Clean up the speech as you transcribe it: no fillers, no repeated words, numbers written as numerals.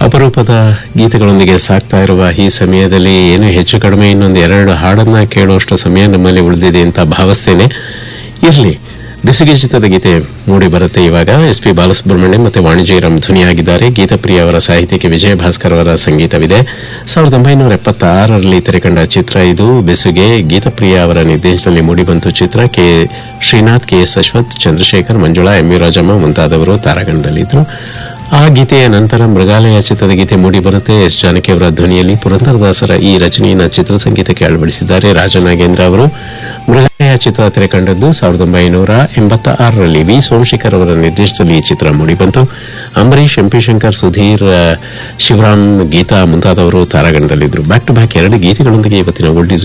ಅಪರೂಪದ ಗೀತೆಗಳೊಂದಿಗೆ ಸಾಕ್ತಾ ಇರುವ ಈ ಸಮಯದಲ್ಲಿ ಏನು ಹೆಚ್ಚು ಕಡಿಮೆ ಇನ್ನೊಂದು 2 ಹಾಡನ್ನ ಕೇಳುವಷ್ಟು ಸಮಯ ನಮ್ಮಲ್ಲಿ ಉಳಿದಿದೆ ಅಂತ ಭಾವಿಸ್ತೇನೆ. ಇರಲಿ, ಬಿಸಿಗೆಜಿತದ ಗೀತೆ ಮೂಡಿ ಬರುತ್ತೆ ಇವಾಗ. SP ಬಾಲಸುಬ್ರಹ್ಮಣ್ಯಂ ಮತ್ತೆ ವಾಣಿಜ್ಯರಾಮ್ ಧ್ವನಿಯಾಗಿದ್ದಾರೆ. ಗೀತಪ್ರಿಯ ಅವರ ಸಾಹಿತ್ಯಕ್ಕೆ ವಿಜಯ ಭಾಸ್ಕರ್ ಅವರ ಸಂಗೀತವಿದೆ. 1976ರಲ್ಲಿ ತೆರೆಕಂಡ ಚಿತ್ರ ಇದು ಬೆಸುಗೆ. ಗೀತಪ್ರಿಯ ಅವರ ನಿರ್ದೇಶನದಲ್ಲಿ ಮೂಡಿಬಂತು ಚಿತ್ರ. K Srinath, KS Ashwath, Chandrashekhar, Manjula, MV Rajamma ಮುಂತಾದವರು ತಾರಾಗಣದಲ್ಲಿದ್ದರು. ಆ ಗೀತೆಯ ನಂತರ ಮೃಗಾಲಯ ಚಿತ್ರದ ಗೀತೆ ಮೂಡಿ ಬರುತ್ತೆ. S ಜಾನಕಿ ಅವರ ಧ್ವನಿಯಲ್ಲಿ ಪುರಂದರದಾಸರ ಈ ರಚನೆಯನ್ನು ಚಿತ್ರಸಂಗೀತಕ್ಕೆ ಅಳವಡಿಸಿದ್ದಾರೆ ರಾಜನಾಗೇಂದ್ರ ಅವರು. ಮೃಗಾಲಯ ಚಿತ್ರ ತೆರೆಕಂಡದ್ದು 1986ರಲ್ಲಿ. ವಿ ಸೋಮಶೇಖರ್ ಅವರ ನಿರ್ದೇಶನದಲ್ಲಿ ಈ ಚಿತ್ರ ಮೂಡಿಬಂತು. ಅಂಬರೀಶ್, MP ಶಂಕರ್, ಸುಧೀರ್, ಶಿವರಾಮ್, ಗೀತಾ ಮುಂತಾದವರು ತಾರಾಗಣದಲ್ಲಿದ್ದರು. ಬ್ಯಾಕ್ ಟು ಬ್ಯಾಕ್ 2 ಗೀತೆಗಳೊಂದಿಗೆ ಇವತ್ತಿನ ಓಲ್ಡ್ ಈಸ್